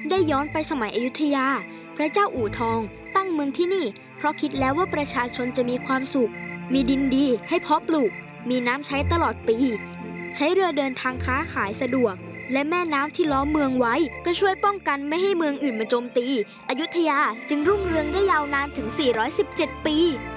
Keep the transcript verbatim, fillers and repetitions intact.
ได้ย้อนไปสมัยอยุธยาพระเจ้าอู่ทองตั้งเมืองที่นี่เพราะคิดแล้วว่าประชาชนจะมีความสุขมีดินดีให้เพาะปลูกมีน้ำใช้ตลอดปีใช้เรือเดินทางค้าขายสะดวกและแม่น้ำที่ล้อมเมืองไว้ก็ช่วยป้องกันไม่ให้เมืองอื่นมาโจมตีอยุธยาจึงรุ่งเรืองได้ยาวนานถึงสี่ร้อยสิบเจ็ดปี